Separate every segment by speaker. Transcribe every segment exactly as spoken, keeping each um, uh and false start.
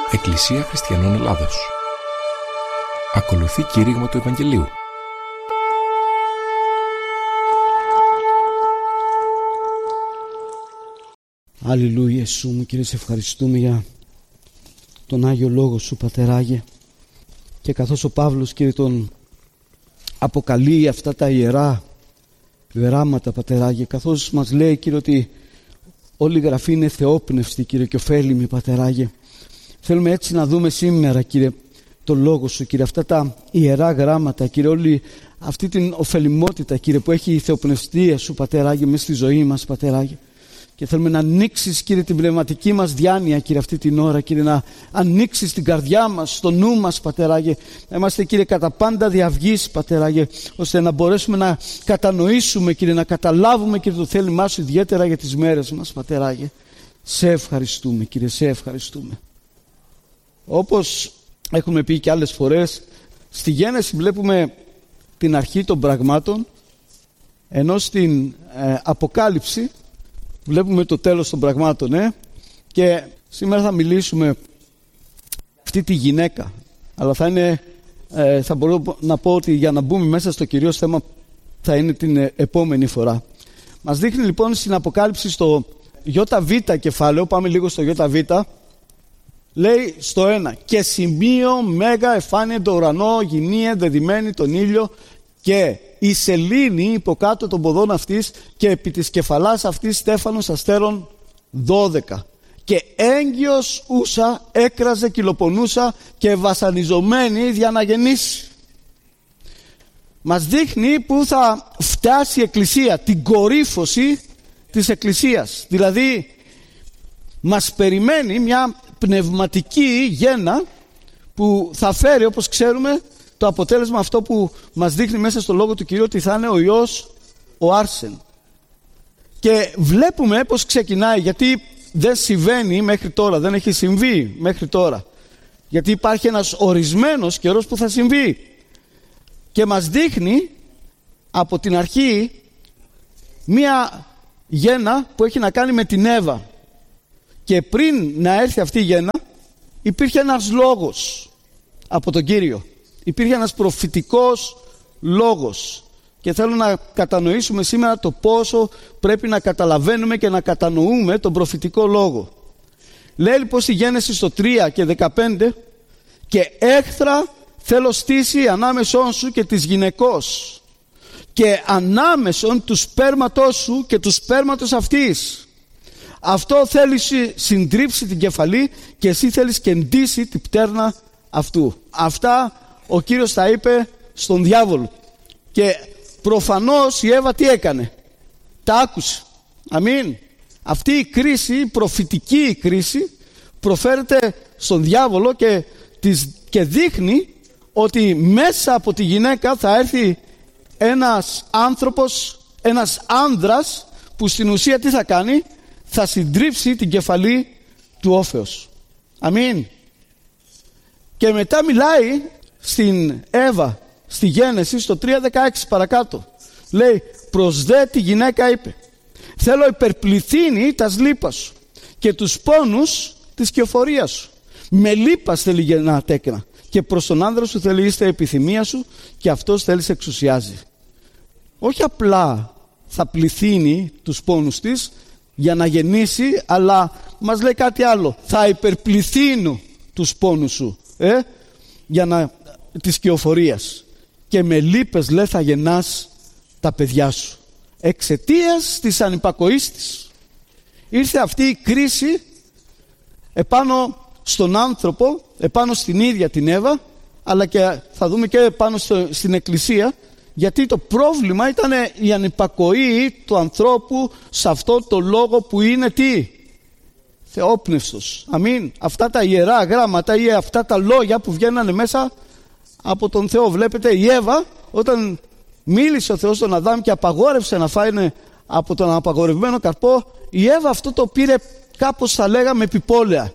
Speaker 1: Εκκλησία Χριστιανών Ελλάδος. Ακολουθεί κήρυγμα του Ευαγγελίου.
Speaker 2: Αλληλούια Ιησού μου, Κύριε, σε ευχαριστούμε για τον Άγιο Λόγο Σου, Πατεράγε, και καθώς ο Παύλος, Κύριε, τον αποκαλεί αυτά τα ιερά γράμματα, Πατεράγε, καθώς μας λέει, Κύριε, ότι όλη η Γραφή είναι θεόπνευστη, Κύριε, και ωφέλιμη, Πατεράγε, θέλουμε έτσι να δούμε σήμερα, Κύριε, το Λόγο Σου, Κύριε, αυτά τα ιερά γράμματα, Κύριε, όλη αυτή την ωφελιμότητα, Κύριε, που έχει η θεοπνευστία Σου, Πατεράγε, μέσα στη ζωή μας, Πατεράγε. Και θέλουμε να ανοίξεις, Κύριε, την πνευματική μας διάνοια, Κύριε, αυτή την ώρα, Κύριε, να ανοίξεις την καρδιά μας, στο νου μας, Πατεράγε, να είμαστε, Κύριε, κατά πάντα διαυγής, Πατεράγε, ώστε να μπορέσουμε να κατανοήσουμε, Κύριε, να καταλάβουμε, Κύριε, το θέλημά Σου ιδιαίτερα για τις μέρες μας, Πατεράγε. Σε ευχαριστούμε, Κύριε, σε ευχαριστούμε. Όπως έχουμε πει και άλλες φορές, στη Γένεση βλέπουμε την αρχή των πραγμάτων, ενώ στην ε, Αποκάλυψη βλέπουμε το τέλος των πραγμάτων, ε? Και σήμερα θα μιλήσουμε αυτή τη γυναίκα, αλλά θα είναι, ε, θα μπορώ να πω ότι για να μπούμε μέσα στο κυρίως θέμα θα είναι την επόμενη φορά. Μας δείχνει λοιπόν στην Αποκάλυψη στο ΙΒ κεφάλαιο, πάμε λίγο στο ΙΒ, λέει στο ένα, και σημείο μέγα εφάνει το ουρανό, γυνή ενδεδειμένη τον ήλιο, και η σελήνη υποκάτω των ποδών αυτής, και επί της κεφαλάς αυτής στέφανος αστέρων δώδεκα, και έγκυος ούσα έκραζε, κυλοπονούσα και βασανιζομένη για να γεννήσει. Μας δείχνει που θα φτάσει η Εκκλησία, την κορύφωση της Εκκλησίας, δηλαδή μας περιμένει μια πνευματική γέννα που θα φέρει, όπως ξέρουμε, το αποτέλεσμα αυτό που μας δείχνει μέσα στο Λόγο του Κυρίου, ότι θα είναι ο Υιός ο Άρσεν. Και βλέπουμε πως ξεκινάει, γιατί δεν συμβαίνει μέχρι τώρα, δεν έχει συμβεί μέχρι τώρα, γιατί υπάρχει ένας ορισμένος καιρός που θα συμβεί, και μας δείχνει από την αρχή μία γέννα που έχει να κάνει με την Εύα. Και πριν να έρθει αυτή η γέννα υπήρχε ένας λόγος από τον Κύριο. Υπήρχε ένας προφητικός λόγος, και θέλω να κατανοήσουμε σήμερα το πόσο πρέπει να καταλαβαίνουμε και να κατανοούμε τον προφητικό λόγο. Λέει λοιπόν στη Γένεση στο τρία και δεκαπέντε, και έχθρα θέλω στήσει ανάμεσόν σου και της γυναικός, και ανάμεσον του σπέρματός σου και του σπέρματος αυτής. Αυτό θέλει συντρίψει την κεφαλή, και εσύ θέλεις κεντήσει την πτέρνα αυτού. Αυτά ο Κύριος τα είπε στον διάβολο, και προφανώς η Εύα τι έκανε? Τα άκουσε. Αμήν. Αυτή η κρίση, η προφητική κρίση, προφέρεται στον διάβολο και, της, και δείχνει ότι μέσα από τη γυναίκα θα έρθει ένας άνθρωπος, ένας άνδρας, που στην ουσία τι θα κάνει? Θα συντρίψει την κεφαλή του όφεως. Αμήν. Και μετά μιλάει στην Εύα, στη Γένεση, στο τρία δεκαέξι παρακάτω. Λέει, προς δε τη γυναίκα είπε, θέλω υπερπληθύνει τας λύπας σου και τους πόνους της κεοφορίας σου. Με λύπας θέλει γεννά τέκνα, και προς τον άνδρα σου θέλει είστε επιθυμία σου, και αυτός θέλει σε εξουσιάζει. Όχι απλά θα πληθύνει τους πόνους της για να γεννήσει, αλλά μας λέει κάτι άλλο. Θα υπερπληθύνω τους πόνους σου, ε, για να, της κεοφορίας, και με λύπες λέει θα γεννάς τα παιδιά σου. Εξαιτίας της ανυπακοής της ήρθε αυτή η κρίση επάνω στον άνθρωπο, επάνω στην ίδια την Εύα, αλλά και θα δούμε και επάνω στο, στην Εκκλησία, γιατί το πρόβλημα ήταν η ανυπακοή του ανθρώπου σε αυτό το λόγο που είναι τι? Θεόπνευστος. Αμήν. Αυτά τα ιερά γράμματα ή αυτά τα λόγια που βγαίνανε μέσα από τον Θεό. Βλέπετε, η Εύα, όταν μίλησε ο Θεός στον Αδάμ και απαγόρευσε να φάνε από τον απαγορευμένο καρπό, η Εύα αυτό το πήρε κάπως, θα λέγαμε, επιπόλαια.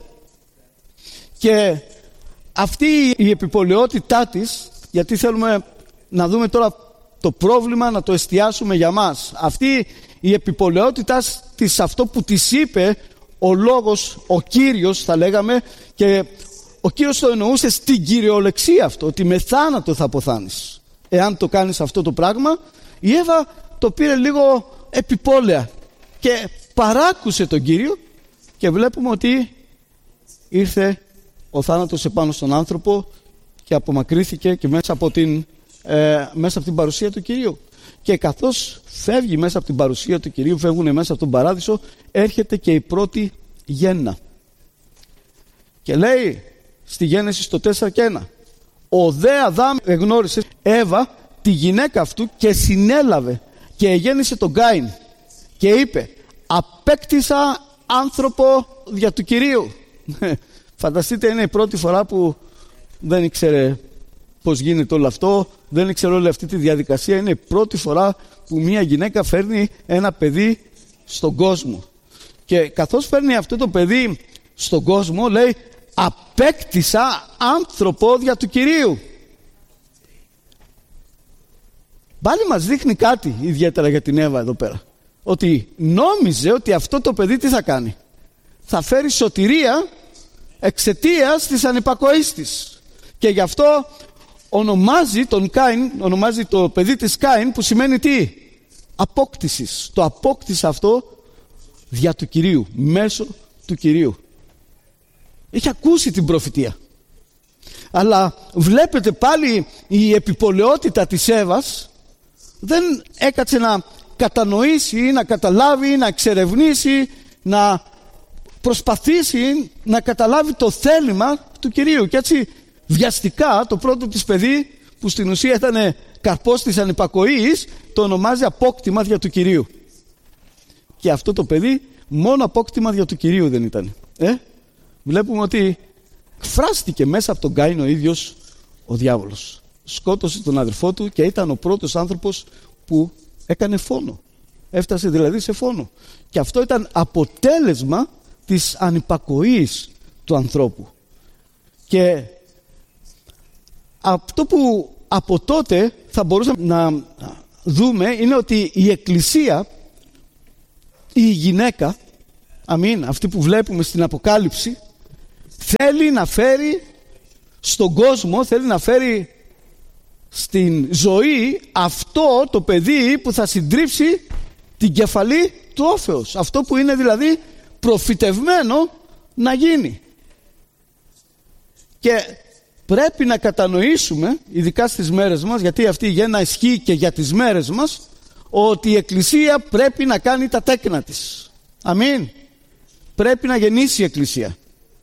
Speaker 2: Και αυτή η επιπολαιότητά της, γιατί θέλουμε να δούμε τώρα το πρόβλημα, να το εστιάσουμε για μας. Αυτή η επιπολαιότητά της, αυτό που της είπε ο λόγος, ο Κύριος θα λέγαμε, και ο Κύριος το εννοούσε στην κυριολεξία αυτό, ότι με θάνατο θα αποθάνεις εάν το κάνεις αυτό το πράγμα. Η Εύα το πήρε λίγο επιπόλαια και παράκουσε τον Κύριο, και βλέπουμε ότι ήρθε ο θάνατος επάνω στον άνθρωπο και απομακρύθηκε και μέσα από την, ε, μέσα από την παρουσία του Κυρίου. Και καθώς φεύγει μέσα από την παρουσία του Κυρίου, φεύγουν μέσα από τον παράδεισο, έρχεται και η πρώτη γέννα. Και λέει στη Γένεση στο τέσσερα και ένα, ο δε Αδάμ εγνώρισε Εύα τη γυναίκα αυτού και συνέλαβε και εγέννησε τον Κάιν και είπε, απέκτησα άνθρωπο δια του Κυρίου. Φανταστείτε, είναι η πρώτη φορά που δεν ήξερε πώς γίνεται όλο αυτό, δεν ήξερε όλη αυτή τη διαδικασία. Είναι η πρώτη φορά που μια γυναίκα φέρνει ένα παιδί στον κόσμο. Και καθώς φέρνει αυτό το παιδί στον κόσμο, λέει, απέκτησα άνθρωπο δια του Κυρίου. Πάλι μας δείχνει κάτι ιδιαίτερα για την Εύα εδώ πέρα, ότι νόμιζε ότι αυτό το παιδί τι θα κάνει, θα φέρει σωτηρία εξαιτίας της ανυπακοής της, και γι' αυτό ονομάζει τον Κάιν, ονομάζει το παιδί της Κάιν, που σημαίνει τι? Απόκτησης. Το απόκτησε αυτό δια του Κυρίου, μέσω του Κυρίου. Είχε ακούσει την προφητεία, αλλά βλέπετε πάλι η επιπολαιότητα της Εύας δεν έκατσε να κατανοήσει, να καταλάβει, να εξερευνήσει, να προσπαθήσει να καταλάβει το θέλημα του Κυρίου. Και έτσι βιαστικά το πρώτο της παιδί, που στην ουσία ήταν καρπός της ανυπακοής, το ονομάζει απόκτημα δια του Κυρίου. Και αυτό το παιδί μόνο απόκτημα δια του Κυρίου δεν ήταν. Ε? Βλέπουμε ότι εκφράστηκε μέσα από τον Κάιν ο ίδιος ο διάβολος. Σκότωσε τον αδερφό του και ήταν ο πρώτος άνθρωπος που έκανε φόνο. Έφτασε δηλαδή σε φόνο. Και αυτό ήταν αποτέλεσμα της ανυπακοής του ανθρώπου. Και αυτό που από τότε θα μπορούσαμε να δούμε είναι ότι η Εκκλησία, η γυναίκα, αμήν, αυτή που βλέπουμε στην Αποκάλυψη, θέλει να φέρει στον κόσμο, θέλει να φέρει στην ζωή αυτό το παιδί που θα συντρίψει την κεφαλή του όφεως. Αυτό που είναι δηλαδή προφητευμένο να γίνει. Και πρέπει να κατανοήσουμε, ειδικά στις μέρες μας, γιατί αυτή η γέννα ισχύει και για τις μέρες μας, ότι η Εκκλησία πρέπει να κάνει τα τέκνα της. Αμήν. Πρέπει να γεννήσει η Εκκλησία.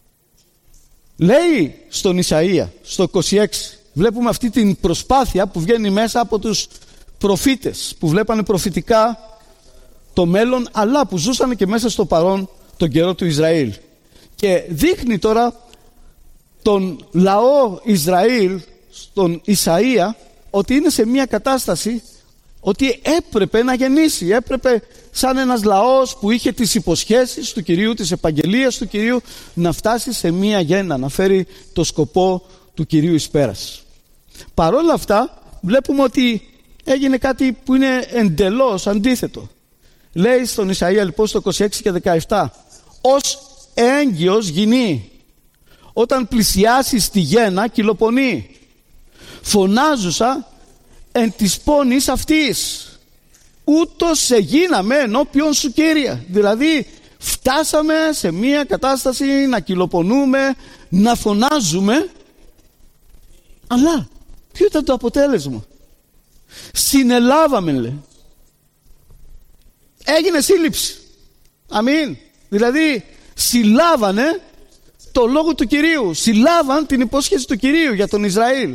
Speaker 2: Λέει στον Ισαΐα, στο είκοσι έξι, βλέπουμε αυτή την προσπάθεια που βγαίνει μέσα από τους προφήτες, που βλέπανε προφητικά το μέλλον, αλλά που ζούσαν και μέσα στο παρόν τον καιρό του Ισραήλ. Και δείχνει τώρα τον λαό Ισραήλ, στον Ισαΐα, ότι είναι σε μια κατάσταση ότι έπρεπε να γεννήσει, έπρεπε σαν ένας λαός που είχε τις υποσχέσεις του Κυρίου, τις επαγγελίες του Κυρίου, να φτάσει σε μια γέννα, να φέρει το σκοπό του Κυρίου εις πέρας. Παρόλα αυτά βλέπουμε ότι έγινε κάτι που είναι εντελώς αντίθετο. Λέει στον Ισαΐα λοιπόν στο είκοσι έξι και δεκαεπτά, ως έγκυος γυνή, όταν πλησιάσεις τη γέννα κυλοπονεί, φωνάζουσα εν της πόνης αυτής, ούτως σε γίναμε ενώπιον σου Κύριε. Δηλαδή φτάσαμε σε μια κατάσταση να κυλοπονούμε, να φωνάζουμε, αλλά ποιο ήταν το αποτέλεσμα? Συνελάβαμε, λέει. Έγινε σύλληψη. Αμήν. Δηλαδή συλλάβανε το λόγο του Κυρίου, συλλάβαν την υπόσχεση του Κυρίου για τον Ισραήλ.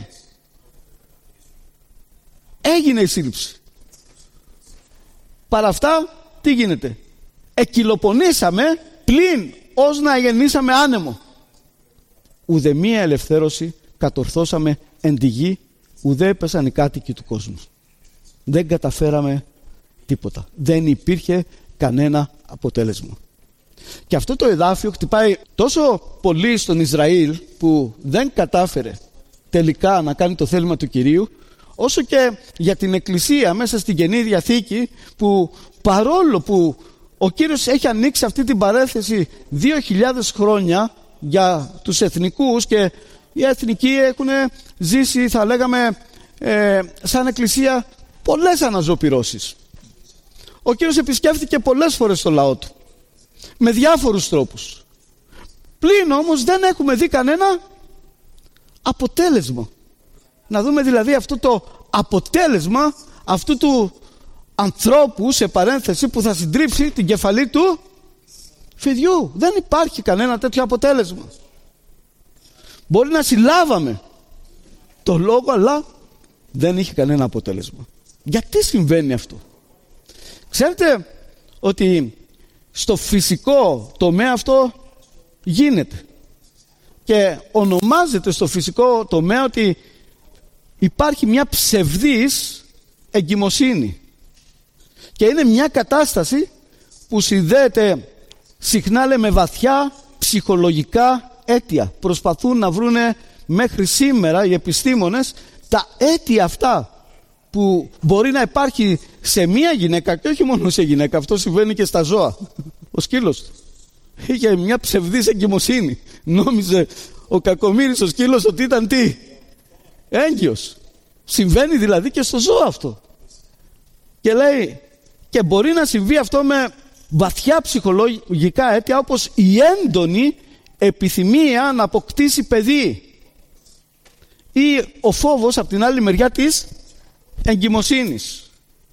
Speaker 2: Έγινε η σύλληψη. Παρά αυτά τι γίνεται? Εκυλοπονήσαμε πλην ως να γεννήσαμε άνεμο. Ουδε μία ελευθέρωση κατορθώσαμε εν τη γη, ουδέ έπεσαν οι κάτοικοι του κόσμου. Δεν καταφέραμε τίποτα. Δεν υπήρχε κανένα αποτέλεσμα. Και αυτό το εδάφιο χτυπάει τόσο πολύ στον Ισραήλ, που δεν κατάφερε τελικά να κάνει το θέλημα του Κυρίου, όσο και για την Εκκλησία μέσα στην Καινή Διαθήκη, που παρόλο που ο Κύριος έχει ανοίξει αυτή την παρέθεση δύο χιλιάδες χρόνια για τους εθνικούς, και οι εθνικοί έχουν ζήσει, θα λέγαμε, ε, σαν εκκλησία πολλές αναζωπυρώσεις. Ο Κύριος επισκέφθηκε πολλές φορές το λαό του με διάφορους τρόπους. Πλην όμως δεν έχουμε δει κανένα αποτέλεσμα. Να δούμε δηλαδή αυτό το αποτέλεσμα αυτού του ανθρώπου, σε παρένθεση, που θα συντρίψει την κεφαλή του φιδιού. Δεν υπάρχει κανένα τέτοιο αποτέλεσμα. Μπορεί να συλλάβαμε το λόγο, αλλά δεν είχε κανένα αποτέλεσμα. Γιατί συμβαίνει αυτό? Ξέρετε ότι στο φυσικό τομέα αυτό γίνεται, και ονομάζεται στο φυσικό τομέα ότι υπάρχει μια ψευδής εγκυμοσύνη, και είναι μια κατάσταση που συνδέεται συχνά, λέμε, με βαθιά ψυχολογικά αίτια. Προσπαθούν να βρούνε μέχρι σήμερα οι επιστήμονες τα αίτια αυτά που μπορεί να υπάρχει σε μία γυναίκα, και όχι μόνο σε γυναίκα, αυτό συμβαίνει και στα ζώα. Ο σκύλος είχε μια ψευδής εγκυμοσύνη. Νόμιζε ο κακομοίρης ο σκύλος ότι ήταν τι? Έγκυος. Συμβαίνει δηλαδή και στο ζώο αυτό. Και λέει, και μπορεί να συμβεί αυτό με βαθιά ψυχολογικά αίτια, όπως η έντονη επιθυμία να αποκτήσει παιδί, ή ο φόβος από την άλλη μεριά της εγκυμοσύνης.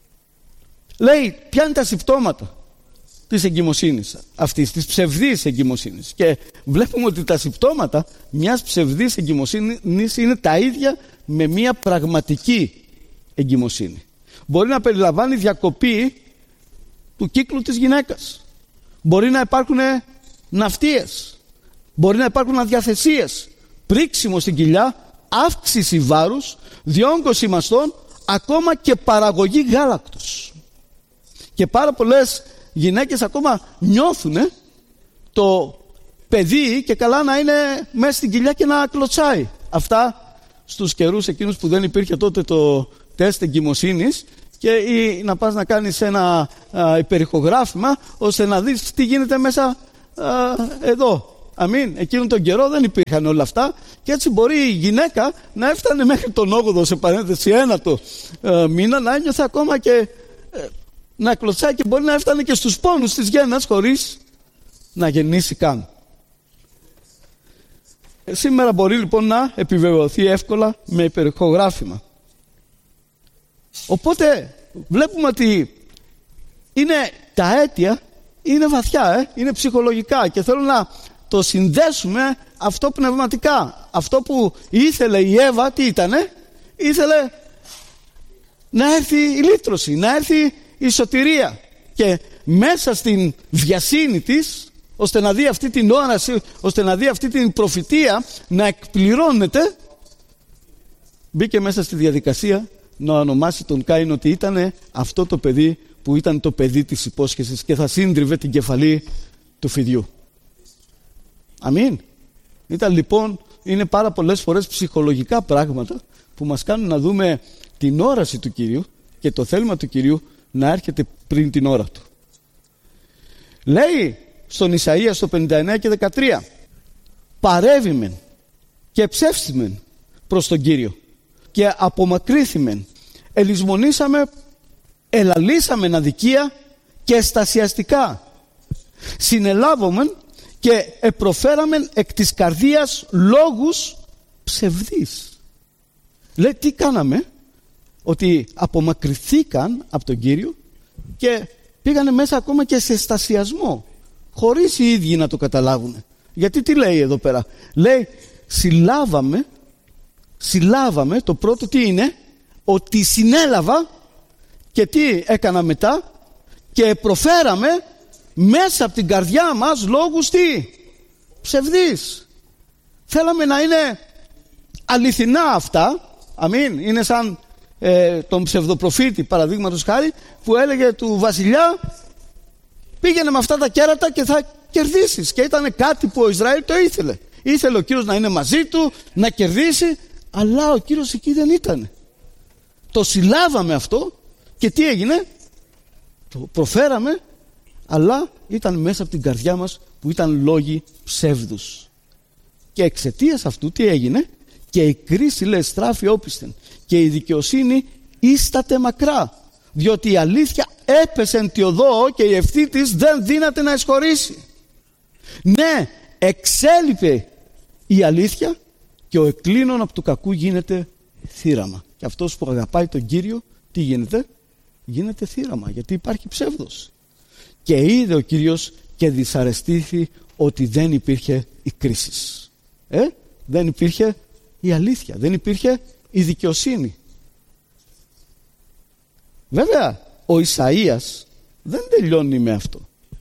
Speaker 2: Λέει, ποια είναι τα συμπτώματα της εγκυμοσύνης αυτής, της ψευδής εγκυμοσύνης? Και βλέπουμε ότι τα συμπτώματα μιας ψευδής εγκυμοσύνης είναι τα ίδια με μια πραγματική εγκυμοσύνη. Μπορεί να περιλαμβάνει διακοπή του κύκλου της γυναίκας. Μπορεί να υπάρχουν ναυτίες. Μπορεί να υπάρχουν αδιαθεσίες, πρίξιμο στην κοιλιά, αύξηση βάρους, διόγκωση μαστών, ακόμα και παραγωγή γάλακτος. Και πάρα πολλές γυναίκες ακόμα νιώθουν το παιδί, και καλά να είναι μέσα στην κοιλιά και να κλωτσάει. Αυτά στους καιρούς εκείνους που δεν υπήρχε τότε το τεστ εγκυμοσύνης, και ή να πας να κάνεις ένα α, υπερηχογράφημα ώστε να δεις τι γίνεται μέσα α, εδώ. Αμήν. Εκείνον τον καιρό δεν υπήρχαν όλα αυτά, και έτσι μπορεί η γυναίκα να έφτανε μέχρι τον όγδοο, σε παρένθεση ένατο ε, μήνα, να ένιωθε ακόμα και ε, να κλωτσάει, και μπορεί να έφτανε και στους πόνους της γέννας χωρίς να γεννήσει καν. Ε, σήμερα μπορεί λοιπόν να επιβεβαιωθεί εύκολα με υπερηχογράφημα. Οπότε βλέπουμε ότι είναι τα αίτια, είναι βαθιά, ε, είναι ψυχολογικά, και θέλω να το συνδέσουμε αυτό πνευματικά. Αυτό που ήθελε η Εύα, τι ήτανε? Ήθελε να έρθει η λύτρωση, να έρθει η σωτηρία, και μέσα στην βιασύνη της, ώστε να δει αυτή την όραση, ώστε να δει αυτή την προφητεία να εκπληρώνεται, μπήκε μέσα στη διαδικασία να ονομάσει τον Κάιν ότι ήταν αυτό το παιδί που ήταν το παιδί της υπόσχεσης, και θα σύντριβε την κεφαλή του φιδιού. Αμήν. Ήταν λοιπόν, είναι πάρα πολλές φορές ψυχολογικά πράγματα που μας κάνουν να δούμε την όραση του Κυρίου και το θέλημα του Κυρίου να έρχεται πριν την ώρα του. Λέει στον Ισαΐα στο πενήντα εννέα και δεκατρία, παρέβημεν και ψεύστημεν προς τον Κύριο και απομακρύθημεν, ελισμονήσαμε, ελαλήσαμεν αδικία και εστασιαστικά, συνελάβομεν και επροφέραμεν εκ της καρδίας λόγους ψευδείς. Λέει, τι κάναμε? Ότι απομακρυθήκαν από τον Κύριο και πήγανε μέσα ακόμα και σε εστασιασμό, χωρίς οι ίδιοι να το καταλάβουν. Γιατί τι λέει εδώ πέρα? Λέει, συλλάβαμε, συλλάβαμε, το πρώτο τι είναι? Ότι συνέλαβα, και τι έκανα μετά? Και προφέραμε μέσα από την καρδιά μας λόγους τι? Ψευδείς. Θέλαμε να είναι αληθινά αυτά. Αμήν. Είναι σαν ε, τον ψευδοπροφήτη, παραδείγματος χάρη, που έλεγε του βασιλιά, πήγαινε με αυτά τα κέρατα και θα κερδίσεις. Και ήταν κάτι που ο Ισραήλ το ήθελε. Ήθελε ο Κύριος να είναι μαζί του, να κερδίσει, αλλά ο Κύριος εκεί δεν ήταν. Το συλλάβαμε αυτό, και τι έγινε? Το προφέραμε, αλλά ήταν μέσα από την καρδιά μας που ήταν λόγοι ψεύδους. Και εξαιτίας αυτού τι έγινε? Και η κρίση, λέει, στράφει όπισθεν και η δικαιοσύνη ίσταται μακρά, διότι η αλήθεια έπεσε εν τη οδό και η ευθύ της δεν δύναται να εισχωρήσει. Ναι, εξέλιπε η αλήθεια και ο εκκλίνων από του κακού γίνεται θύραμα. Και αυτός που αγαπάει τον Κύριο, τι γίνεται? Γίνεται θύραμα, γιατί υπάρχει ψεύδος. Και είδε ο Κύριος και δυσαρεστήθη ότι δεν υπήρχε η κρίση. Ε, δεν υπήρχε η αλήθεια, δεν υπήρχε η δικαιοσύνη. Βέβαια, ο Ισαΐας δεν τελειώνει με αυτό.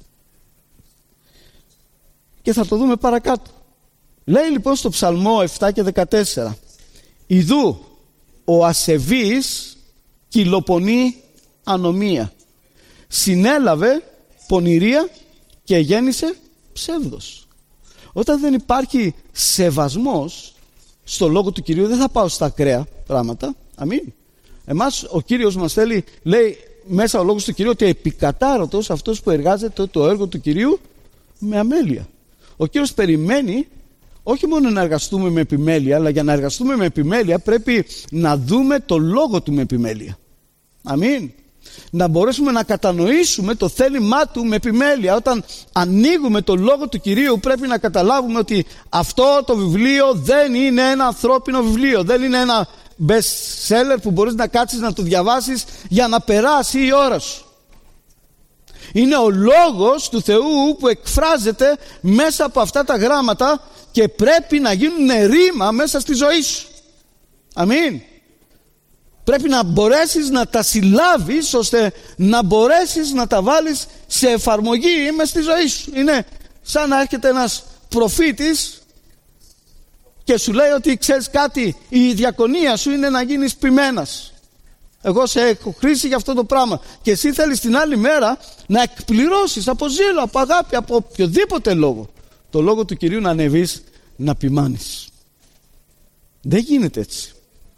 Speaker 2: Και θα το δούμε παρακάτω. Λέει λοιπόν στο Ψαλμό επτά και δεκατέσσερα: «Ιδού ο ασεβής κυλοπονεί ανομία, συνέλαβε πονηρία και γέννησε ψεύδος». Όταν δεν υπάρχει σεβασμός στο λόγο του Κυρίου, δεν θα πάω στα ακραία πράγματα. Αμήν. Εμάς ο Κύριος μας θέλει, λέει μέσα ο λόγος του Κυρίου, ότι επικατάρωτος αυτός που εργάζεται το έργο του Κυρίου με αμέλεια. Ο Κύριος περιμένει όχι μόνο να εργαστούμε με επιμέλεια, αλλά για να εργαστούμε με επιμέλεια πρέπει να δούμε το λόγο του με επιμέλεια. Αμήν. Να μπορέσουμε να κατανοήσουμε το θέλημά του με επιμέλεια. Όταν ανοίγουμε το λόγο του Κυρίου πρέπει να καταλάβουμε ότι αυτό το βιβλίο δεν είναι ένα ανθρώπινο βιβλίο, δεν είναι ένα best seller που μπορείς να κάτσεις να το διαβάσεις για να περάσει η ώρα σου. Είναι ο λόγος του Θεού που εκφράζεται μέσα από αυτά τα γράμματα και πρέπει να γίνουν ρήμα μέσα στη ζωή σου. Αμήν. Πρέπει να μπορέσεις να τα συλλάβεις ώστε να μπορέσεις να τα βάλεις σε εφαρμογή μέσα στη ζωή σου. Είναι σαν να έρχεται ένας προφήτης και σου λέει ότι ξέρεις κάτι, η διακονία σου είναι να γίνεις ποιμένας. Εγώ σε έχω χρήσει για αυτό το πράγμα και εσύ θέλεις την άλλη μέρα να εκπληρώσεις από ζήλο, από αγάπη, από οποιοδήποτε λόγο το λόγο του Κυρίου να ανεβείς να ποιμάνεις. Δεν γίνεται έτσι.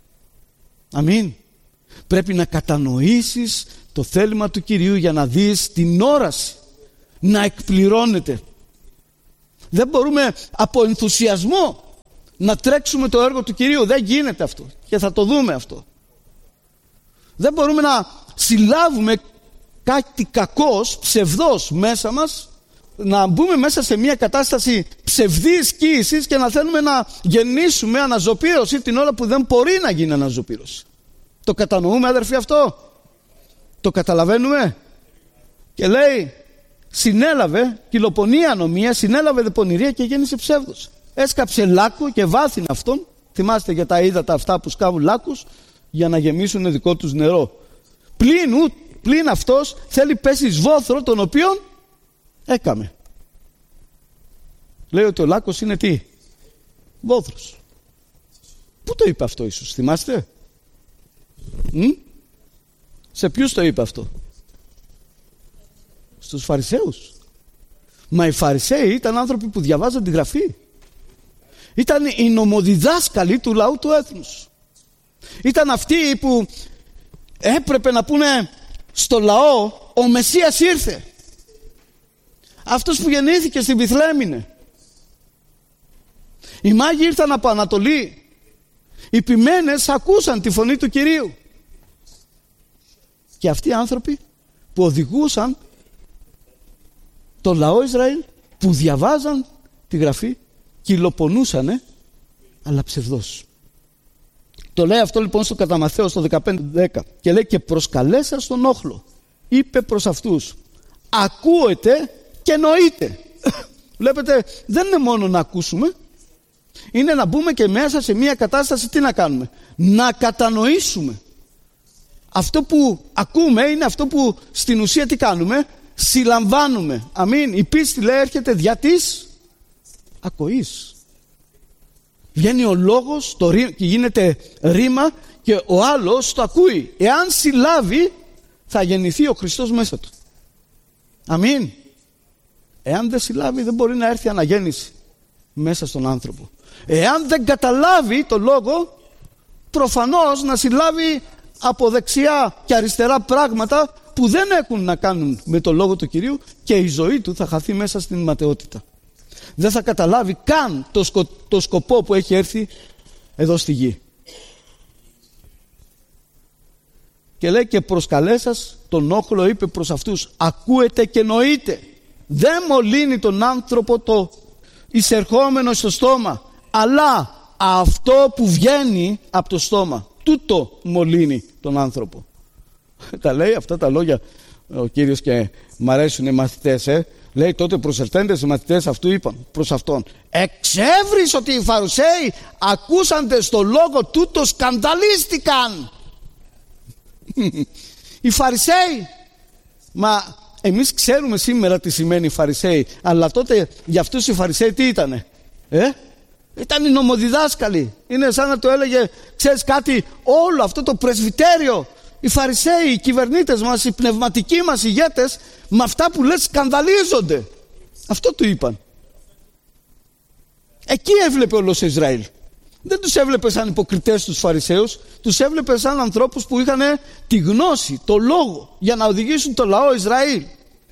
Speaker 2: Αμήν. Πρέπει να κατανοήσεις το θέλημα του Κυρίου για να δεις την όραση να εκπληρώνεται. Δεν μπορούμε από ενθουσιασμό να τρέξουμε το έργο του Κυρίου. Δεν γίνεται αυτό και θα το δούμε αυτό. Δεν μπορούμε να συλλάβουμε κάτι κακός, ψευδός μέσα μας, να μπούμε μέσα σε μια κατάσταση ψευδής κοίησης και να θέλουμε να γεννήσουμε αναζωπήρωση την ώρα που δεν μπορεί να γίνει αναζωπήρωση. Το κατανοούμε, αδερφοί, αυτό? Το καταλαβαίνουμε? Και λέει, συνέλαβε κυλοπονία ανομία, συνέλαβε δε πονηρία και γέννησε ψεύδος. Έσκαψε λάκκο και βάθυνε αυτόν. Θυμάστε για τα ύδατα αυτά που σκάβουν λάκκους για να γεμίσουν δικό τους νερό. Πλην, πλην αυτός θέλει πέσει σβόθρο, τον οποίον έκαμε. Λέει ότι ο λάκκος είναι τι? Βόθρος. Πού το είπε αυτό ίσως, θυμάστε? Μ? Σε ποιους το είπε αυτό? Στους Φαρισαίους. Μα οι Φαρισαίοι ήταν άνθρωποι που διαβάζαν τη Γραφή. Ήταν οι νομοδιδάσκαλοι του λαού του έθνους. Ήταν αυτοί που έπρεπε να πούνε στο λαό, ο Μεσσίας ήρθε. Αυτός που γεννήθηκε στην Βιθλεέμ είναι. Οι μάγοι ήρθαν από Ανατολή. Οι ποιμένες ακούσαν τη φωνή του Κυρίου. Και αυτοί οι άνθρωποι που οδηγούσαν το λαό Ισραήλ, που διαβάζαν τη Γραφή, κυλοπονούσανε, αλλά ψευδός. Το λέει αυτό λοιπόν στο κατά Μαθαίο στο δεκαπέντε δέκα και λέει, και προσκαλέσα στον όχλο, είπε προς αυτούς, ακούετε και νοείτε. Βλέπετε, δεν είναι μόνο να ακούσουμε, είναι να μπούμε και μέσα σε μια κατάσταση, τι να κάνουμε? Να κατανοήσουμε. Αυτό που ακούμε είναι αυτό που στην ουσία τι κάνουμε? Συλλαμβάνουμε. Αμήν. Η πίστη, λέει, έρχεται δια της ακοής. Βγαίνει ο λόγος το ρή, και γίνεται ρήμα και ο άλλος το ακούει. Εάν συλλάβει θα γεννηθεί ο Χριστός μέσα του. Αμήν. Εάν δεν συλλάβει δεν μπορεί να έρθει αναγέννηση μέσα στον άνθρωπο. Εάν δεν καταλάβει το λόγο, προφανώς να συλλάβει από δεξιά και αριστερά πράγματα που δεν έχουν να κάνουν με το λόγο του Κυρίου και η ζωή του θα χαθεί μέσα στην ματαιότητα. δεν θα καταλάβει καν το, σκο, το σκοπό που έχει έρθει εδώ στη γη. Και λέει και προσκαλέσας τον όχλο, είπε προς αυτούς, ακούετε και νοείτε. Δεν μολύνει τον άνθρωπο το εισερχόμενο στο στόμα, αλλά αυτό που βγαίνει από το στόμα, τούτο μολύνει τον άνθρωπο. Τα λέει αυτά τα λόγια ο Κύριος και μ' αρέσουν οι μαθητές, ε. Λέει τότε προσελθέντες οι μαθητές αυτού είπαν προς αυτόν, εξεύρεις ότι οι Φαρισαίοι ακούσαντες το λόγο τούτο σκανδαλίστηκαν. Οι Φαρισαίοι, μα εμείς ξέρουμε σήμερα τι σημαίνει Φαρισαίοι, αλλά τότε για αυτούς οι Φαρισαίοι τι ήτανε, ε? Ήταν οι νομοδιδάσκαλοι. Είναι σαν να το έλεγε, ξέρεις κάτι, όλο αυτό το πρεσβυτέριο, οι Φαρισαίοι, οι κυβερνήτες μας, οι πνευματικοί μας ηγέτες, με αυτά που λες σκανδαλίζονται. Αυτό του είπαν. Εκεί έβλεπε όλος ο Ισραήλ. Δεν τους έβλεπε σαν υποκριτές τους Φαρισαίους, τους έβλεπε σαν ανθρώπους που είχαν τη γνώση, το λόγο για να οδηγήσουν το λαό Ισραήλ.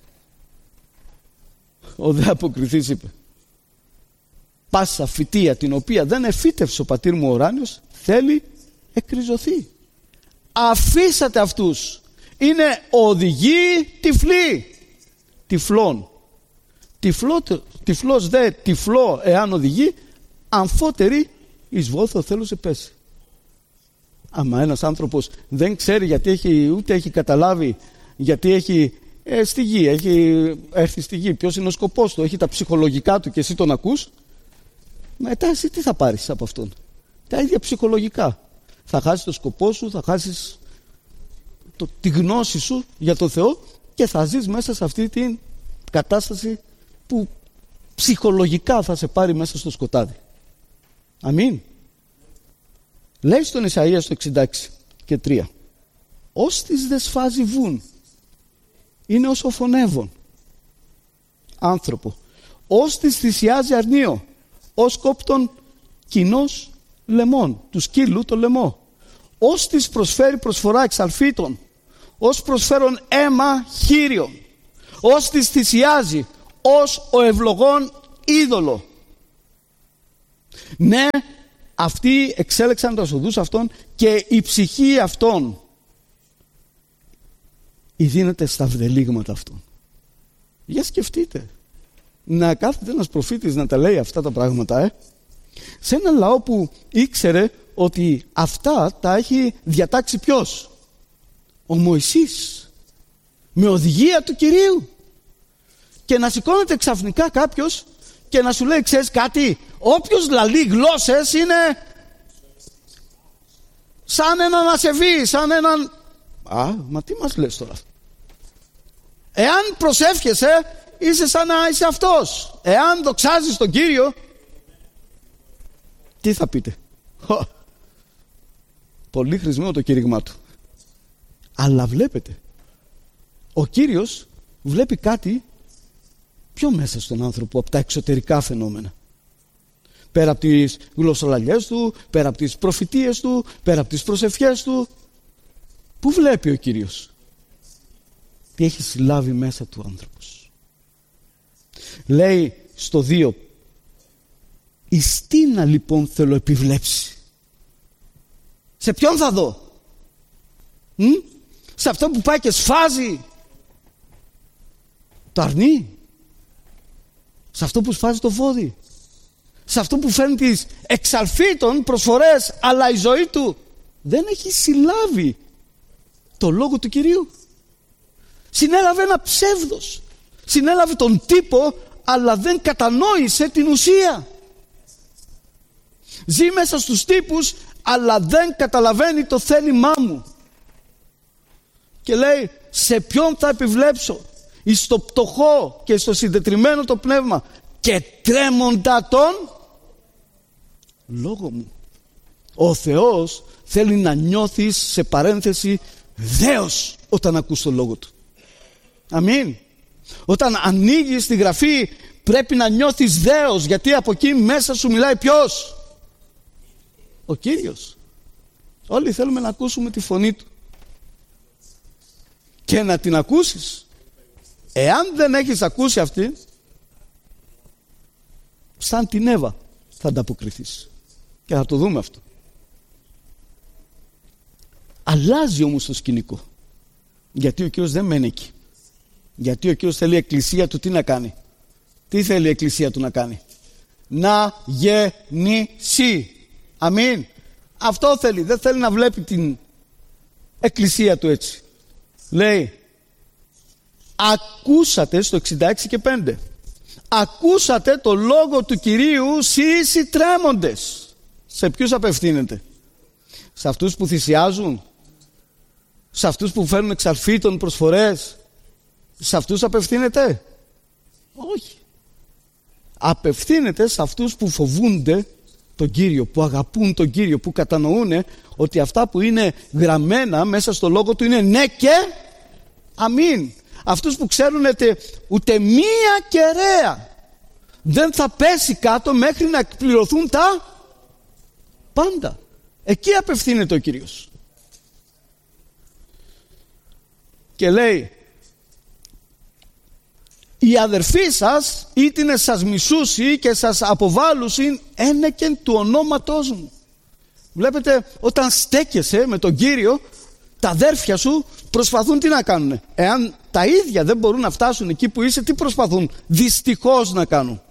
Speaker 2: Ο δε αποκριθής είπε, πάσα φυτεία την οποία δεν εφύτευσε ο πατήρ μου ο ουράνιος θέλει εκριζωθεί. Αφήσατε αυτούς. Είναι οδηγοί τυφλοί. Τυφλών. Τυφλό, τυφλός δε τυφλό εάν οδηγεί, αμφότεροι εις βόθο θέλω σε πέσει. Άμα ένας άνθρωπος δεν ξέρει γιατί έχει, ούτε έχει καταλάβει γιατί έχει ε, στη γη, έχει έρθει στη γη, ποιος είναι ο σκοπός του, έχει τα ψυχολογικά του και εσύ τον ακούς, μετά εσύ τι θα πάρεις από αυτόν? Τα ίδια ψυχολογικά. Θα χάσεις το σκοπό σου, θα χάσεις το, τη γνώση σου για τον Θεό και θα ζεις μέσα σε αυτή την κατάσταση που ψυχολογικά θα σε πάρει μέσα στο σκοτάδι. Αμήν. Λέει στον Ισαΐα στο εξήντα έξι και τρία, «Όστις δε σφάζει βουν, είναι όσο φωνεύων άνθρωπο, όστις θυσιάζει αρνείο, ως κόπτον κοινός λαιμών, του σκύλου το λαιμό, όστις προσφέρει προσφορά εξαλφίτων, ως προσφέρον αίμα χείριον, όστις θυσιάζει, ως ο ευλογών είδωλο». Ναι, αυτοί εξέλεξαν τα οδούς αυτών και η ψυχή αυτών ειδύνεται στα βδελίγματα αυτών. Για σκεφτείτε, να κάθεται ένας προφήτης να τα λέει αυτά τα πράγματα, ε? σε ένα λαό που ήξερε ότι αυτά τα έχει διατάξει ποιος? Ο Μωυσής, με οδηγία του Κυρίου. Και να σηκώνεται ξαφνικά κάποιος και να σου λέει, ξέρεις κάτι, όποιος λαλεί γλώσσες είναι σαν έναν ασεβή, σαν έναν... Α, μα τι μας λες τώρα? Εάν προσεύχεσαι, είσαι σαν να είσαι αυτός. Εάν δοξάζεις τον Κύριο, τι θα πείτε? Πολύ χρησμένο το κήρυγμά του. Αλλά βλέπετε, ο Κύριος βλέπει κάτι πιο μέσα στον άνθρωπο από τα εξωτερικά φαινόμενα. Πέρα από τις γλωσσολαλιές του, πέρα από τις προφητείες του, πέρα από τις προσευχές του. Πού βλέπει ο Κύριος? Τι έχει συλλάβει μέσα του άνθρωπος. Λέει στο δύο, εις τίνα λοιπόν θέλω επιβλέψει? Σε ποιον θα δω? Μ? Σε αυτό που πάει και σφάζει το αρνί? Σε αυτό που σφάζει το φόδι? Σε αυτό που φέρνει τις εξαλφίτων προσφορές, αλλά η ζωή του δεν έχει συλλάβει το λόγο του Κυρίου? Συνέλαβε ένα ψεύδος, συνέλαβε τον τύπο, αλλά δεν κατανόησε την ουσία. Ζει μέσα στους τύπους, αλλά δεν καταλαβαίνει το θέλημά μου. Και λέει, σε ποιον θα επιβλέψω? Εις το πτωχό και στο συντετριμμένο το πνεύμα και τρέμοντα τον λόγο μου. Ο Θεός θέλει να νιώθεις, σε παρένθεση, δέος όταν ακούς το λόγο του. Αμήν. Όταν ανοίγεις τη Γραφή πρέπει να νιώθεις δέος, γιατί από εκεί μέσα σου μιλάει ποιος? Ο Κύριος. Όλοι θέλουμε να ακούσουμε τη φωνή του και να την ακούσεις. Εάν δεν έχεις ακούσει αυτή, σαν την Εύα θα ανταποκριθείς. Και θα το δούμε αυτό. Αλλάζει όμως το σκηνικό. Γιατί ο Κύριος δεν μένει εκεί. Γιατί ο Κύριος θέλει η εκκλησία του τι να κάνει. Τι θέλει η εκκλησία του να κάνει. Να γεννήσει. Αμήν. Αυτό θέλει. Δεν θέλει να βλέπει την εκκλησία του έτσι. Λέει, ακούσατε στο εξήντα έξι και πέντε. Ακούσατε το λόγο του Κυρίου σεις οι τρέμοντες. Σε ποιους απευθύνεται? Σε αυτούς που θυσιάζουν? Σε αυτούς που φέρνουν εξαρφύτων προσφορές? Σε αυτούς απευθύνεται? Όχι. Απευθύνεται σε αυτούς που φοβούνται τον Κύριο, που αγαπούν τον Κύριο, που κατανοούν ότι αυτά που είναι γραμμένα μέσα στο λόγο του είναι ναι και αμήν. Αυτούς που ξέρουν ότι ούτε μία κεραία δεν θα πέσει κάτω μέχρι να εκπληρωθούν τα πάντα. Εκεί απευθύνεται ο Κύριος. Και λέει, οι αδερφοί σας ήτινε σας μισούσι και σας αποβάλλουσιν ένεκεν του ονόματός μου. Βλέπετε, όταν στέκεσαι με τον Κύριο, τα αδέρφια σου προσπαθούν τι να κάνουν. Εάν τα ίδια δεν μπορούν να φτάσουν εκεί που είσαι, τι προσπαθούν δυστυχώς να κάνουν?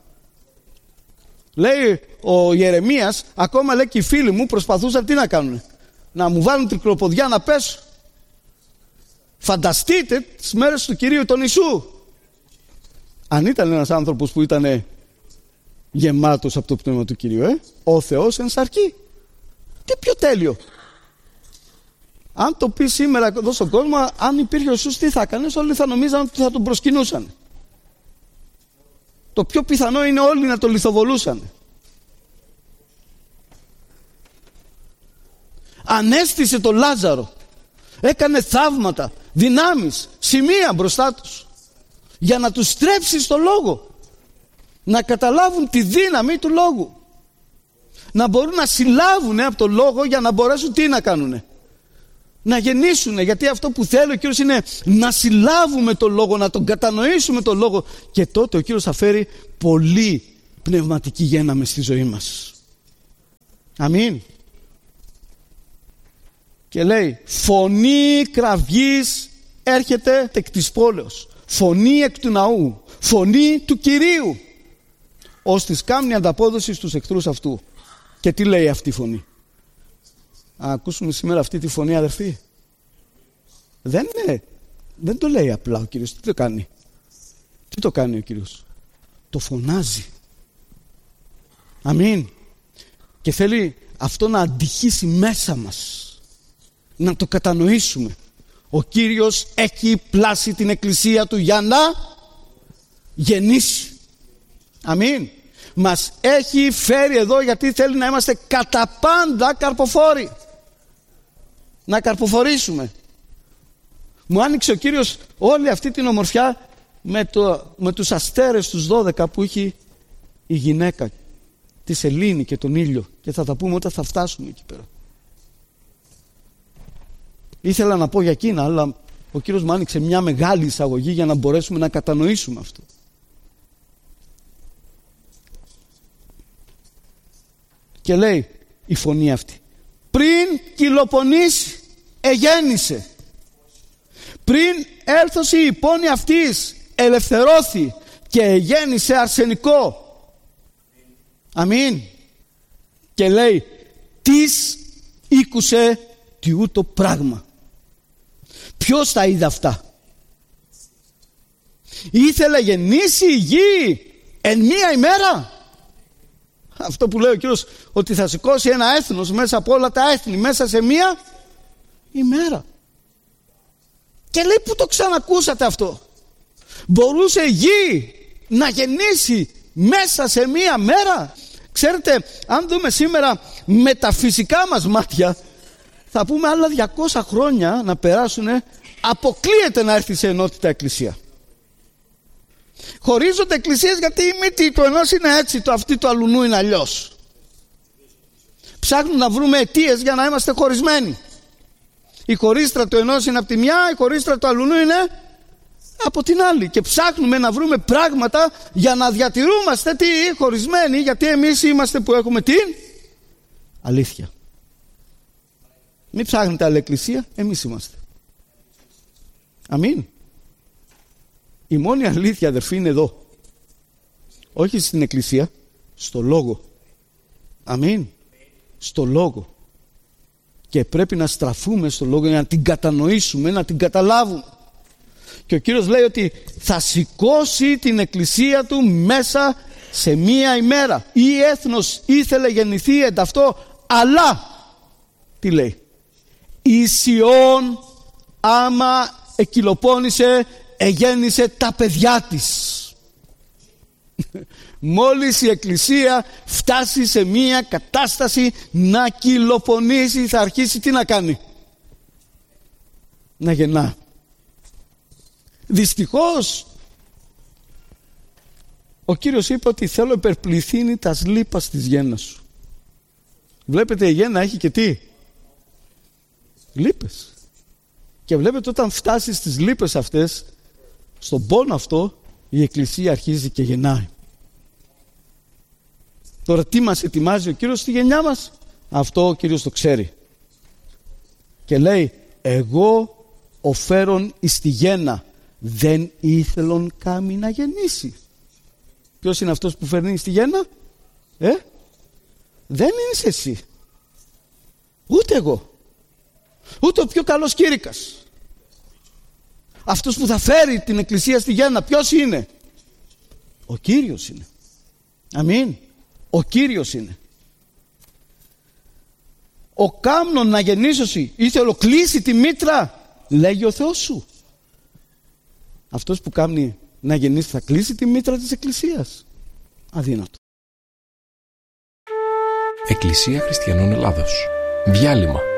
Speaker 2: Λέει ο Ιερεμίας, ακόμα λέει και οι φίλοι μου προσπαθούσαν τι να κάνουν? Να μου βάλουν τρικλοποδιά να πέσω. Φανταστείτε τις μέρες του Κυρίου τον Ιησού. Αν ήταν ένας άνθρωπος που ήταν γεμάτος από το πνεύμα του Κυρίου, ε? Ο Θεός εν σαρκή. Τι πιο τέλειο. Αν το πει σήμερα εδώ στον κόσμο, αν υπήρχε ο Ιησούς, τι θα έκανες? Όλοι θα νομίζαν ότι θα τον προσκυνούσαν. Το πιο πιθανό είναι όλοι να τον λιθοβολούσαν. Ανέστησε τον Λάζαρο. Έκανε θαύματα, δυνάμεις, σημεία μπροστά τους. Για να τους στρέψει στο λόγο. Να καταλάβουν τη δύναμη του λόγου. Να μπορούν να συλλάβουν από το λόγο για να μπορέσουν τι να κάνουνε? Να γεννήσουν. Γιατί αυτό που θέλει ο Κύριος είναι να συλλάβουμε το λόγο, να τον κατανοήσουμε το λόγο. Και τότε ο Κύριος θα φέρει πολύ πνευματική γέννα στη ζωή μας. Αμήν. Και λέει, φωνή κραυγής έρχεται εκ της πόλεως. Φωνή εκ του ναού. Φωνή του Κυρίου. Ως της κάμνη ανταπόδοση στους εχθρούς αυτού. Και τι λέει αυτή η φωνή? Α, ακούσουμε σήμερα αυτή τη φωνή, αδερφοί. Δεν είναι, δεν το λέει απλά ο Κύριος. Τι το κάνει? Τι το κάνει ο Κύριος? Το φωνάζει. Αμήν. Και θέλει αυτό να αντυχήσει μέσα μας. Να το κατανοήσουμε. Ο Κύριος έχει πλάσει την εκκλησία του για να γεννήσει. Αμήν. Μας έχει φέρει εδώ γιατί θέλει να είμαστε κατά πάντα καρποφόροι. Να καρποφορήσουμε. Μου άνοιξε ο Κύριος όλη αυτή την ομορφιά με, το, με τους αστέρες τους δώδεκα που έχει η γυναίκα, τη σελήνη και τον ήλιο. Και θα τα πούμε όταν θα φτάσουμε εκεί πέρα. Ήθελα να πω για εκείνα, αλλά ο Κύριος μου άνοιξε μια μεγάλη εισαγωγή για να μπορέσουμε να κατανοήσουμε αυτό. Και λέει η φωνή αυτή, πριν κυλοπονήσει εγέννησε, πριν έλθωση η πόνη αυτής ελευθερώθη και εγέννησε αρσενικό. Αμήν. Και λέει, τις ήκουσε τι ούτω πράγμα. Ποιος τα είδε αυτά? Ήθελε γεννήσει η γη εν μία ημέρα. Αυτό που λέει ο Κύριος, ότι θα σηκώσει ένα έθνος μέσα από όλα τα έθνη μέσα σε μία ημέρα. Και λέει, πού το ξανακούσατε αυτό? Μπορούσε η γη να γεννήσει μέσα σε μία μέρα? Ξέρετε, αν δούμε σήμερα με τα φυσικά μας μάτια, θα πούμε άλλα διακόσια χρόνια να περάσουν, αποκλείεται να έρθει σε ενότητα εκκλησία. Χωρίζονται εκκλησίες γιατί η μύτη του ενός είναι έτσι, το αυτή του αλουνού είναι αλλιώς. Ψάχνουν να βρούμε αιτίες για να είμαστε χωρισμένοι. Η χωρίστρα του ενός είναι από τη μια, η χωρίστρα του αλουνού είναι από την άλλη και ψάχνουμε να βρούμε πράγματα για να διατηρούμαστε τι χωρισμένοι, γιατί εμείς είμαστε που έχουμε την αλήθεια. Μην ψάχνετε άλλη εκκλησία, εμείς είμαστε. Αμήν. Η μόνη αλήθεια, αδερφοί, είναι εδώ. Όχι στην εκκλησία, στο λόγο. Αμήν. Στο λόγο. Και πρέπει να στραφούμε στο λόγο για να την κατανοήσουμε, να την καταλάβουμε. Και ο Κύριος λέει ότι θα σηκώσει την εκκλησία του μέσα σε μία ημέρα. Ή έθνος ήθελε γεννηθεί εν ταυτό, αλλά τι λέει? Η Σιών άμα εκκυλοπώνησε, εγέννησε τα παιδιά της. Μόλις η εκκλησία φτάσει σε μία κατάσταση να κυλοπονήσει, θα αρχίσει τι να κάνει? Να γεννά. Δυστυχώς ο Κύριος είπε ότι θέλω υπερπληθύνει τας λύπας της γέννας σου. Βλέπετε, η γέννα έχει και τι? Λύπες. Και βλέπετε, όταν φτάσει στις λύπες αυτές, στον πόνο αυτό, η εκκλησία αρχίζει και γεννάει. Τώρα τι μας ετοιμάζει ο Κύριος στη γενιά μας? Αυτό ο Κύριος το ξέρει. Και λέει, εγώ οφέρον εις τη γέννα, δεν ήθελον κάμη να γεννήσει. Ποιος είναι αυτός που φέρνει στη γέννα? Ε? Δεν είναι εσύ. Ούτε εγώ. Ούτε ο πιο καλός κήρυκας. Αυτός που θα φέρει την εκκλησία στη γέννα, ποιος είναι? Ο Κύριος είναι. Αμήν. Ο Κύριος είναι. Ο κάμνον να γεννήσωση ήθελο κλείσει τη μήτρα, λέγει ο Θεός σου. Αυτός που κάμνει να γεννήσει θα κλείσει τη μήτρα της εκκλησίας? Αδύνατο.
Speaker 1: Εκκλησία Χριστιανών Ελλάδος. Διάλειμμα.